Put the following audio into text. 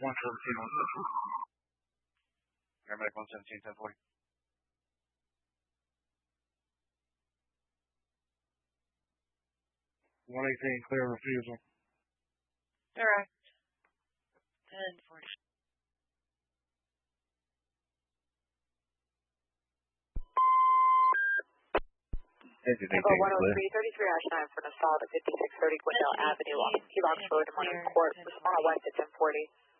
Paramedic 117, 1040. 118, clear refusal. Direct. 1040. Echo 103, 33-9 for an assault at 5630 Gwendale Avenue on Helix Road in Mountain Court. Respond west at 1040.